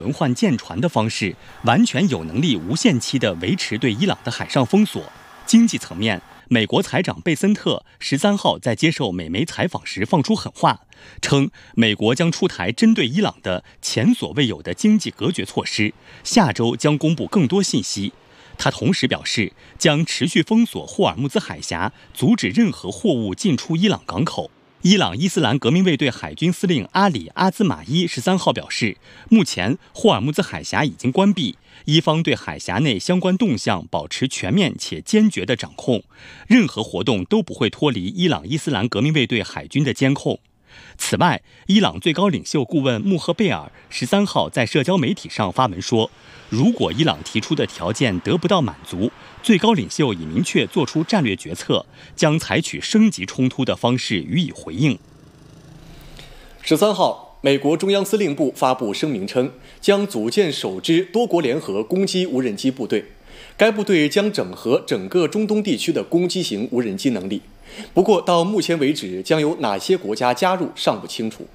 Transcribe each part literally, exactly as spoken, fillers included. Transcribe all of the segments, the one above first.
轮换舰船的方式，完全有能力无限期地维持对伊朗的海上封锁。经济层面，美国财长贝森特十三号在接受美媒采访时放出狠话，称美国将出台针对伊朗的前所未有的经济隔绝措施，下周将公布更多信息。他同时表示，将持续封锁霍尔木兹海峡，阻止任何货物进出伊朗港口。伊朗伊斯兰革命卫队海军司令阿里·阿兹马伊十三号表示，目前霍尔木兹海峡已经关闭，伊方对海峡内相关动向保持全面且坚决的掌控，任何活动都不会脱离伊朗伊斯兰革命卫队海军的监控。此外，伊朗最高领袖顾问穆赫贝尔十三号在社交媒体上发文说，如果伊朗提出的条件得不到满足，最高领袖已明确做出战略决策，将采取升级冲突的方式予以回应。 十三号，美国中央司令部发布声明称，将组建首支多国联合攻击无人机部队，该部队将整合整个中东地区的攻击型无人机能力。不过，到目前为止，将有哪些国家加入尚不清楚。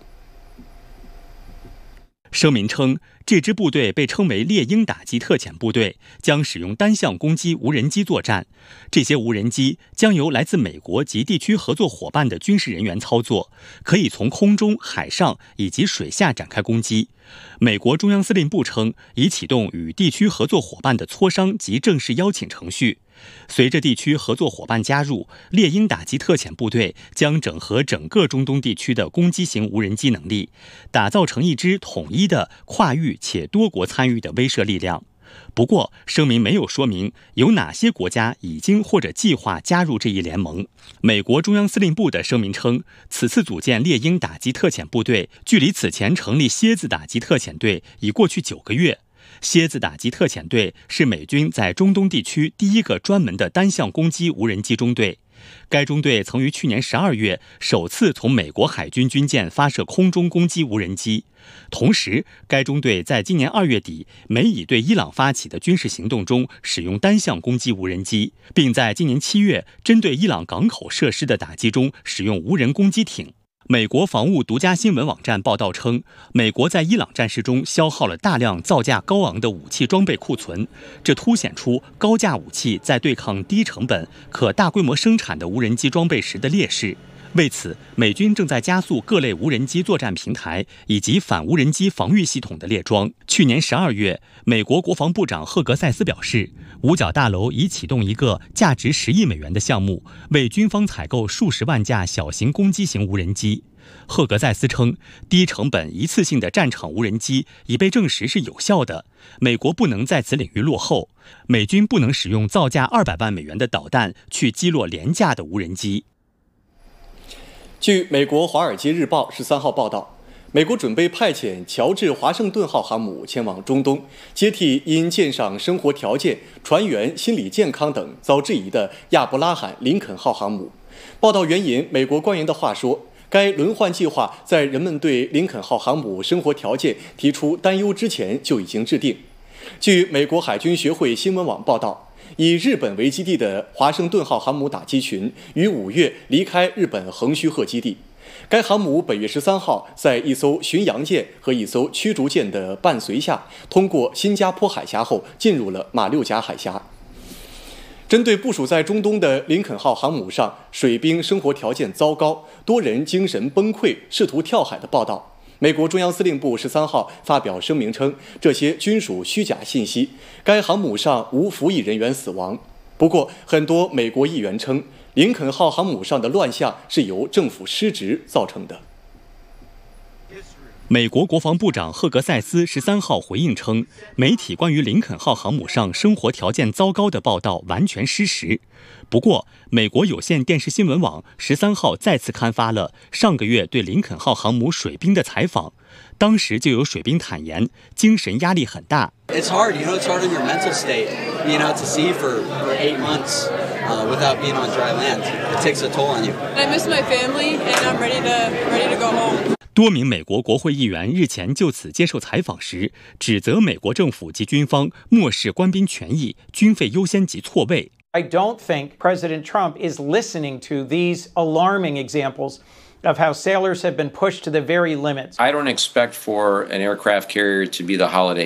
声明称，这支部队被称为猎鹰打击特遣部队，将使用单向攻击无人机作战。这些无人机将由来自美国及地区合作伙伴的军事人员操作，可以从空中、海上以及水下展开攻击。美国中央司令部称，已启动与地区合作伙伴的磋商及正式邀请程序。随着地区合作伙伴加入，猎鹰打击特遣部队将整合整个中东地区的攻击型无人机能力，打造成一支统一的跨域且多国参与的威慑力量。不过，声明没有说明有哪些国家已经或者计划加入这一联盟。美国中央司令部的声明称，此次组建猎鹰打击特遣部队，距离此前成立蝎子打击特遣队已过去九个月。蝎子打击特遣队是美军在中东地区第一个专门的单向攻击无人机中队。该中队曾于去年十二月首次从美国海军军舰发射空中攻击无人机。同时，该中队在今年二月底美以对伊朗发起的军事行动中使用单向攻击无人机，并在今年七月针对伊朗港口设施的打击中使用无人攻击艇。美国防务独家新闻网站报道称，美国在伊朗战事中消耗了大量造价高昂的武器装备库存，这凸显出高价武器在对抗低成本、可大规模生产的无人机装备时的劣势。为此，美军正在加速各类无人机作战平台以及反无人机防御系统的列装。去年十二月，美国国防部长赫格塞斯表示，五角大楼已启动一个价值十亿美元的项目，为军方采购数十万架小型攻击型无人机。赫格塞斯称，低成本一次性的战场无人机已被证实是有效的，美国不能在此领域落后，美军不能使用造价二百万美元的导弹去击落廉价的无人机。 据美国《华尔街日报》十三号报道，美国准备派遣乔治·华盛顿号航母前往中东，接替因舰上生活条件、船员心理健康等遭质疑的亚伯拉罕·林肯号航母。报道援引美国官员的话说，该轮换计划在人们对林肯号航母生活条件提出担忧之前就已经制定。据美国海军学会新闻网报道，以日本为基地的华盛顿号航母打击群于五月离开日本横须贺基地。该航母本月十三号在一艘巡洋舰和一艘驱逐舰的伴随下，通过新加坡海峡后进入了马六甲海峡。针对部署在中东的林肯号航母上水兵生活条件糟糕，多人精神崩溃，试图跳海的报道，美国中央司令部十三号发表声明称，这些均属虚假信息，该航母上无服役人员死亡。不过，很多美国议员称，林肯号航母上的乱象是由政府失职造成的。 美国国防部长赫格塞斯十三号回应称，媒体关于林肯号航母上生活条件糟糕的报道完全失实。不过，美国有线电视新闻网十三号再次刊发了上个月对林肯号航母水兵的采访，当时就有水兵坦言，精神压力很大。 It's hard, you know, it's hard on your mental state, being out to sea for, for eight months uh, without being on dry land. It takes a toll on you. I miss my family, and I'm ready to ready to go home. 多名美国国会议员日前就此接受采访时，指责美国政府及军方漠视官兵权益、军费优先级错位。 I don't think President Trump is listening to these alarming examples of how sailors have been pushed to the very limits. I don't expect for an aircraft carrier to be the Holiday